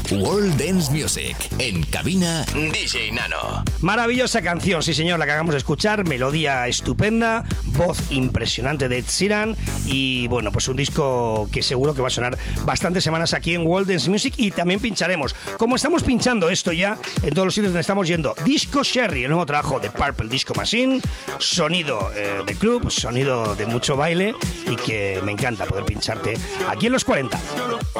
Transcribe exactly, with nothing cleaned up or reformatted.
World Dance Music. En cabina, D J Nano. Maravillosa canción, sí señor, la que acabamos de escuchar. Melodía estupenda, voz impresionante de Ed Sheeran. Y bueno, pues un disco que seguro que va a sonar bastantes semanas aquí en World Dance Music. Y también pincharemos, como estamos pinchando esto ya en todos los sitios donde estamos yendo, Disco Sherry, el nuevo trabajo de Purple Disco Machine. Sonido eh, de club, sonido de mucho baile, y que me encanta poder pincharte aquí en los cuarenta.